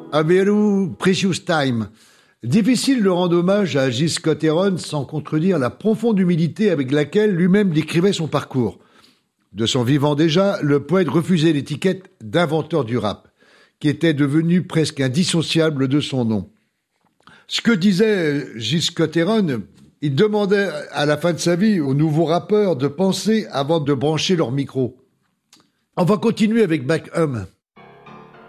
Averou Precious Time. Difficile de rendre hommage à Gilles Scott-Heron sans contredire la profonde humilité avec laquelle lui-même décrivait son parcours. De son vivant déjà, le poète refusait l'étiquette d'inventeur du rap, qui était devenue presque indissociable de son nom. Ce que disait Gilles Scott-Heron, il demandait à la fin de sa vie aux nouveaux rappeurs de penser avant de brancher leur micro. On va continuer avec Back Home.